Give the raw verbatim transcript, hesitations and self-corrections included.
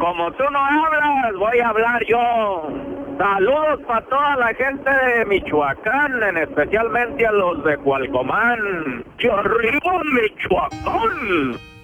como tú no hablas, voy a hablar yo. Saludos para toda la gente de Michoacán, en especialmente a los de Cualcomán. ¡Que arriba Michoacán!